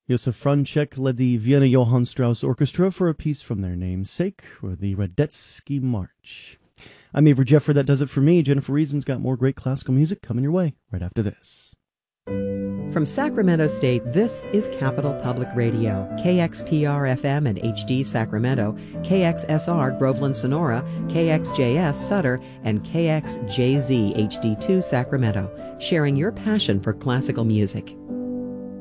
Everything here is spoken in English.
Josef Franchek led the Vienna Johann Strauss Orchestra for a piece from their namesake, or the Radetzky March. I'm Avery Jeffer. That does it for me. Jennifer Reason's got more great classical music coming your way right after this. From Sacramento State, this is Capital Public Radio, KXPR-FM and HD Sacramento, KXSR Groveland Sonora, KXJS Sutter, and KXJZ HD2 Sacramento, sharing your passion for classical music.